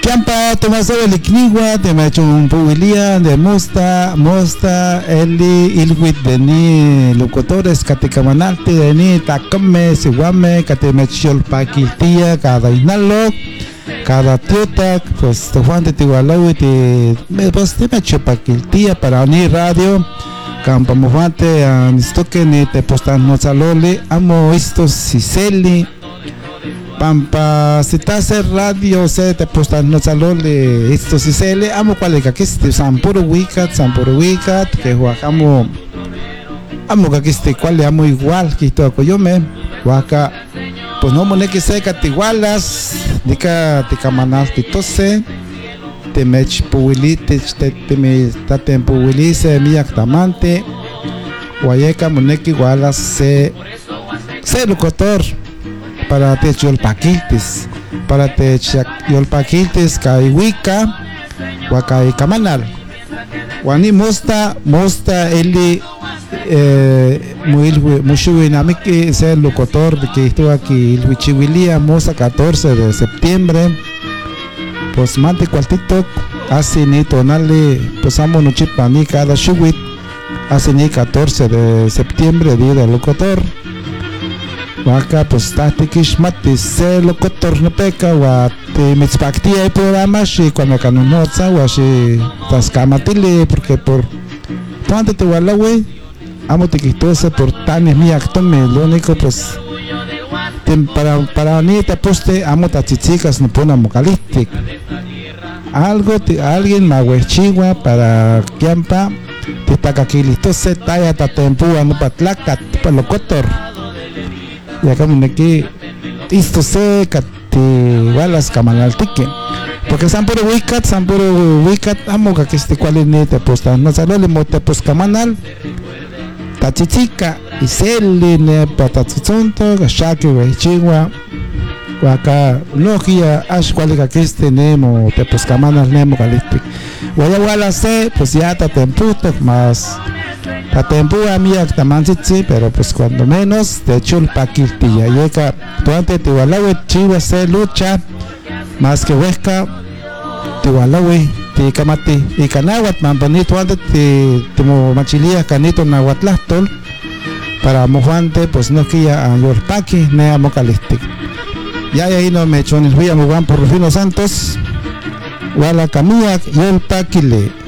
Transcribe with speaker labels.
Speaker 1: Kiampa Tomaso Elikniwa, te me hecho un pubilia de mosta, Eli, Ilwit de ni locutores, Catecamanalti de ni Tacome, Siguame, Catemechol Paquiltia, cada inalo, cada tiota, pues te Juan de Tigualawi, pues te me echo Paquiltia para ni radio. Campa Mufante, Nistoque ni te postan no salole, amo estos Siseli. Pampa, si te hace radio, se te postan no salole, esto Siseli, amo cuál que este Sampuro Wicat, que guajamo, amo que este cual le amo igual, que esto acoyome, guaca, pues no mone que seca te igualas, dica te camanas te tose. Te mech puwilite te me taten puwilice mi actamante guayeca moneki gualas se locutor para te yolpaquiltes para te yolpaquiltes kaiwika guakai kamanal guani mosta eli muy dinamiki se locutor que estuvo aquí el Huichihuilia moza 14 de septiembre. Pues mante cualtito hace ni tonale pues amo no chipa ni cada shuwit hace ni 14 de septiembre día del locutor acá pues tatikish matis se locutor no peca wa te mitzpactia el programa si cuando canonotza wa si tascamatile porque por tanto te wala güey amo te quitose por tanes mi acto me lo único pues para ni te poste amo tachichicas no pone mocalistic alguien mahuechigua para Kiampa te tacaquilisto se talla tatempúa no patlacat para locotor y acá aquí esto se cati balas camanaltique porque Sampuro Wicat amo que este cual ni te posta no sale mote pues camanal tachichica y seli ne patatsunto gashaki wechigua acá logia ash cual que este nemo te pues camanas nemo calistic guayawala se pues ya tatemputo más tatempua mi actamanchichi pero pues cuando menos te chul paquiltilla y acá tuante te walawe chiva se lucha más que huesca te walawe te kamati y canawat mampanito antes te machilia canito nahuatlastol para mojante pues no quilla a yorpaki ne amocalistic ya ahí no me echó ni el Villa Mugán por Rufino Santos Wala Camilla y el Paquile.